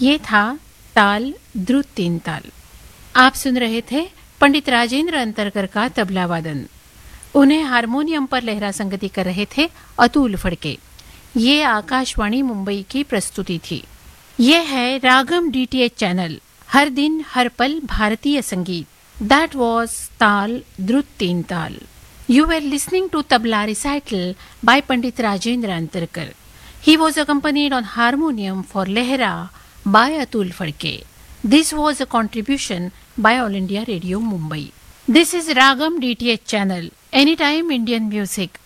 ये था ताल द्रुत तीन ताल। आप सुन रहे थे पंडित राजेंद्र अंतरकर का तबला वादन। उन्हें हारमोनियम पर लहरा संगति कर रहे थे अतुल फड़के। ये आकाशवाणी मुंबई की प्रस्तुति थी। ये है रागम डीटीएच चैनल, हर दिन हर पल भारतीय संगीत। दैट वॉज ताल द्रुत तीन ताल। You were listening to tabla recital by Pandit Rajendra Antarkar. He was accompanied on harmonium for Lehra by Atul Fadke. This was a contribution by All India Radio Mumbai. This is Ragam DTH channel, Anytime Indian Music.